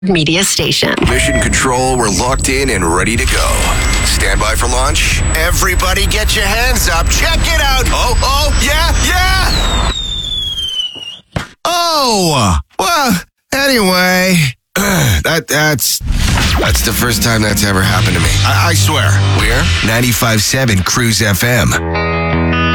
Media station. Mission Control, we're locked in and ready to go. Stand by for launch. Everybody get your hands up. Check it out. Oh, yeah. Oh, well, anyway, that's the first time that's ever happened to me. I swear. We're 95.7 Cruise FM.